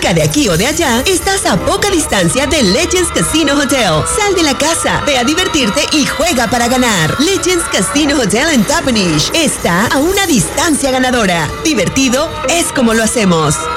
cerca de aquí o de allá, estás a poca distancia de Legends Casino Hotel. Sal de la casa, ve a divertirte y juega para ganar. Legends Casino Hotel en Toppenish está a una distancia ganadora. Divertido es como lo hacemos.